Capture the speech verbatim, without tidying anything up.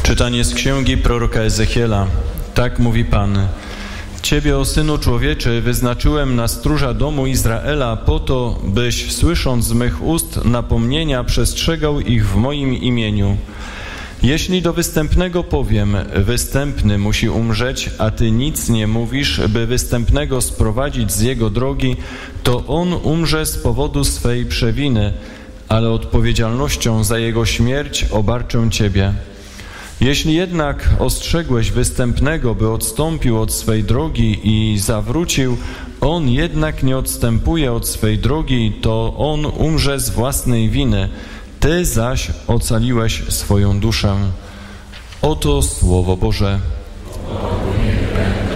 Czytanie z księgi proroka Ezechiela. Tak mówi Pan. Ciebie, o Synu Człowieczy, wyznaczyłem na stróża domu Izraela po to, byś, słysząc z mych ust napomnienia, przestrzegał ich w moim imieniu. Jeśli do występnego powiem, występny musi umrzeć, a ty nic nie mówisz, by występnego sprowadzić z jego drogi, to on umrze z powodu swej przewiny, ale odpowiedzialnością za jego śmierć obarczę ciebie. Jeśli jednak ostrzegłeś występnego, by odstąpił od swej drogi i zawrócił, on jednak nie odstępuje od swej drogi, to on umrze z własnej winy, ty zaś ocaliłeś swoją duszę. Oto Słowo Boże.